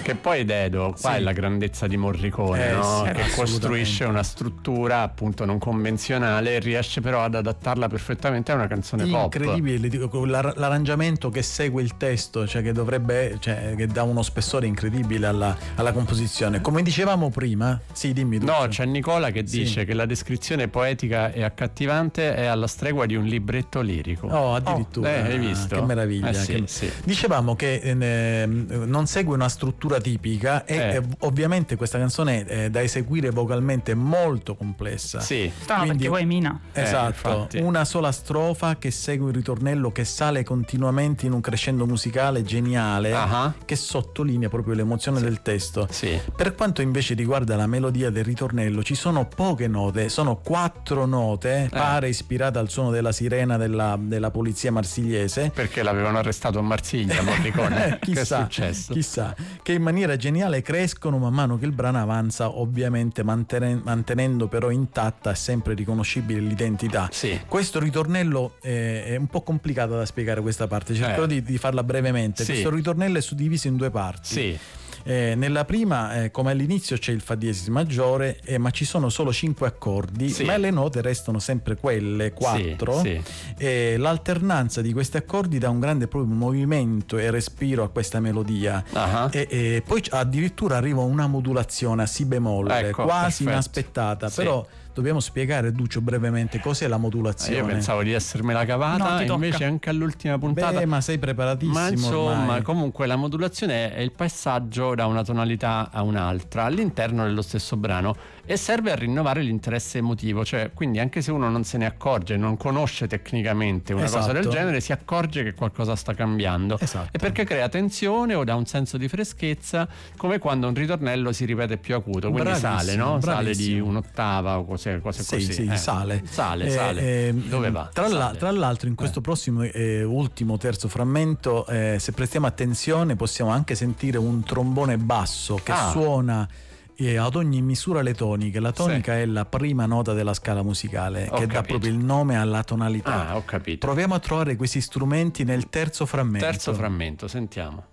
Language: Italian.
Che poi Dedo, qua è la grandezza di Morricone, no? Che costruisce una struttura appunto non convenzionale e riesce però ad adattarla perfettamente a una canzone pop. Incredibile, dico, l'arrangiamento che segue il testo, cioè che dovrebbe, cioè che dà uno spessore incredibile alla composizione. Come dicevamo prima, sì, dimmi tu. No, c'è Nicola che dice che la descrizione poetica e accattivante è alla stregua di un libretto lirico. Oh, addirittura. Hai visto? Che meraviglia. Sì. Dicevamo che non segue una struttura tipica e ovviamente questa canzone è da eseguire vocalmente molto complessa. Sì. Perché poi mina. Esatto, una sola strofa che segue un ritornello che sale continuamente in un crescendo musicale geniale che sottolinea proprio l'emozione del testo. Sì. Per quanto invece riguarda la melodia del ritornello, ci sono poche note, sono 4 note, pare ispirata al suono della sirena della polizia marsigliese. Perché l'avevano arrestato a Marsiglia, Morricone. Chissà, che è successo? Chissà, che in maniera geniale crescono man mano che il brano avanza, ovviamente mantenendo però intatta e sempre riconoscibile l'identità. Sì. Questo ritornello è un po' complicato da spiegare, questa parte, cercherò di farla brevemente. Questo ritornello è suddiviso in 2 parti. Sì. Nella prima, come all'inizio, c'è il fa diesis maggiore, ma ci sono solo 5 accordi, ma le note restano sempre quelle 4. L'alternanza di questi accordi dà un grande proprio movimento e respiro a questa melodia. E poi addirittura arriva una modulazione a si bemolle, quasi inaspettata, però dobbiamo spiegare, Duccio, brevemente cos'è la modulazione. Io pensavo di essermela cavata, invece anche all'ultima puntata. Ma sei preparatissimo. Ma insomma, ormai. comunque la modulazione è il passaggio da una tonalità a un'altra all'interno dello stesso brano e serve a rinnovare l'interesse emotivo, cioè quindi anche se uno non se ne accorge, non conosce tecnicamente una cosa del genere, si accorge che qualcosa sta cambiando. E perché crea tensione o dà un senso di freschezza, come quando un ritornello si ripete più acuto, quindi sale, no? Sale di un'ottava o cose così. Sì, sale. Dove va? Tra l'altro in questo prossimo ultimo terzo frammento, se prestiamo attenzione, possiamo anche sentire un trombone basso che suona ad ogni misura le toniche. La tonica è la prima nota della scala musicale, che dà proprio il nome alla tonalità. Ho capito. Proviamo a trovare questi strumenti nel terzo frammento. Sentiamo.